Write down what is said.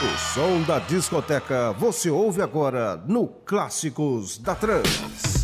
O som da discoteca você ouve agora no Clássicos da Trans.